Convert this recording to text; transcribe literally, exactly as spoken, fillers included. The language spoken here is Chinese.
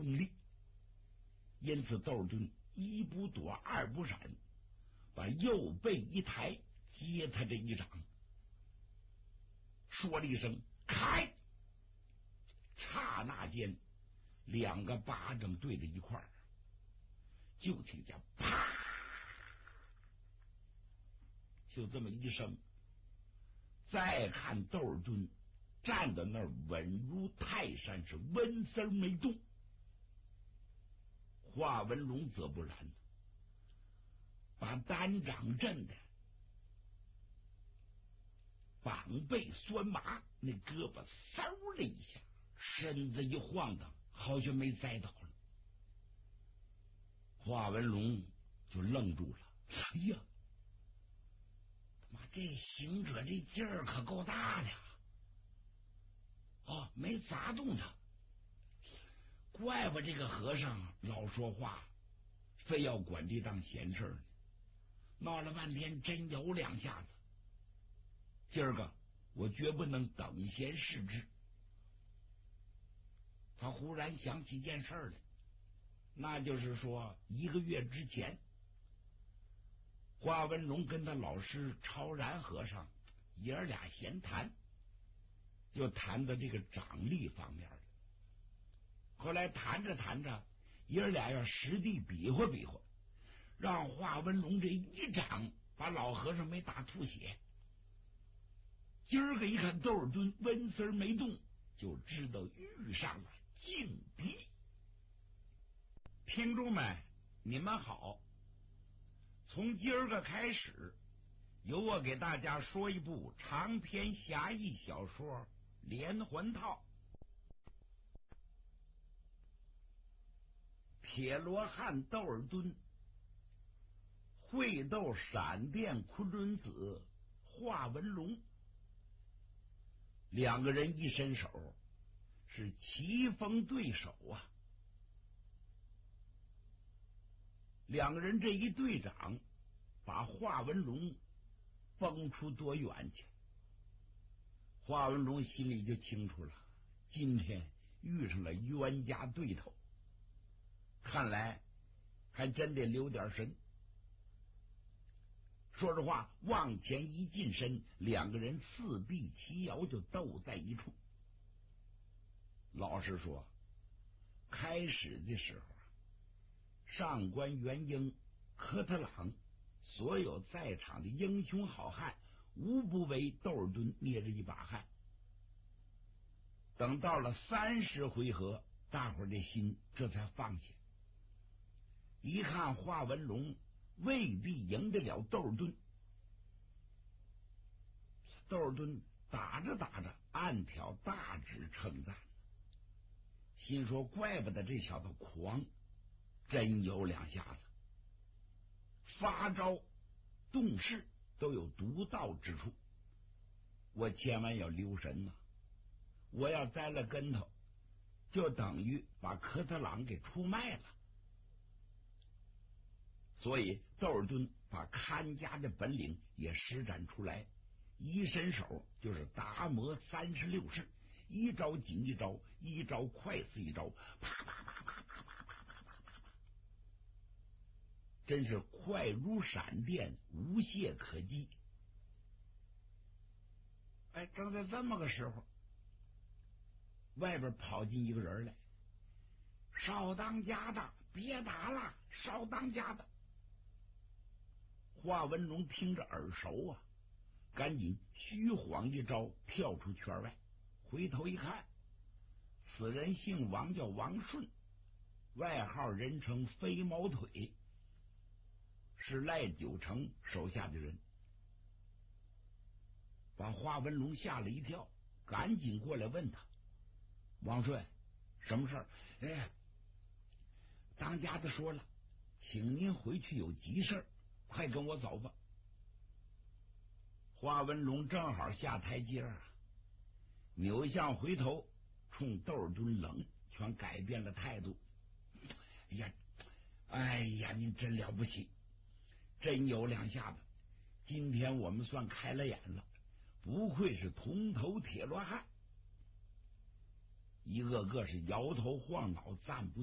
用力，因此窦尔敦一不躲二不闪，把右背一抬，接他这一掌，说了一声开，刹那间两个巴掌对在一块儿，就听见啪，就这么一声。再看窦尔敦站在那儿稳如泰山，是纹丝没动。华文龙则不然，把单掌震的膀背酸麻，那胳膊嗖的一下，身子一晃荡，好像没栽倒了。华文龙就愣住了，哎呀，妈，这行者这劲儿可够大的呀！哦，没砸动他，怪不这个和尚老说话，非要管这当闲事呢。闹了半天，真有两下子。今儿个我绝不能等闲视之。他忽然想起件事来，那就是说一个月之前，华文龙跟他老师超然和尚爷儿俩闲谈，就谈到这个掌力方面了。后来谈着谈着，爷儿俩要实地比划比划，让华文龙这一掌把老和尚没打吐血。今儿个一看窦尔敦纹丝没动，就知道遇上了劲敌。听众们，你们好，从今儿个开始，由我给大家说一部长篇侠义小说《连环套》。铁罗汉窦尔敦会斗闪电昆仑子华文龙，两个人一伸手，是棋逢对手啊！两个人这一对掌，把华文龙崩出多远去。华文龙心里就清楚了，今天遇上了冤家对头，看来还真得留点神。说实话，往前一近身，两个人四臂齐摇，就斗在一处。老实说，开始的时候，上官元英、科特朗所有在场的英雄好汉，无不为窦尔敦捏着一把汗。等到了三十回合，大伙儿的心这才放下。一看华文龙未必赢得了窦尔敦，窦尔敦打着打着，暗挑大指称赞，心说怪不得这小子狂，真有两下子，发招动势都有独到之处，我千万要留神呐、啊！我要栽了跟头，就等于把科特朗给出卖了。所以窦尔敦把看家的本领也施展出来，一伸手就是达摩三十六式，一招紧一招，一招快似一招，啪啪啪啪啪啪啪啪啪啪啪，真是快如闪电，无懈可击。哎，正在这么个时候，外边跑进一个人来，少当家的别打了，少当家的。华文龙听着耳熟啊，赶紧虚晃一招，跳出圈外，回头一看，此人姓王，叫王顺，外号人称飞毛腿，是赖九成手下的人，把华文龙吓了一跳，赶紧过来问他：王顺，什么事儿？哎，当家的说了，请您回去有急事，快跟我走吧。华文龙正好下台阶啊，扭向回头，冲窦尔敦冷，全改变了态度。哎呀，哎呀，您真了不起，真有两下子，今天我们算开了眼了，不愧是铜头铁罗汉。一个个是摇头晃脑，赞不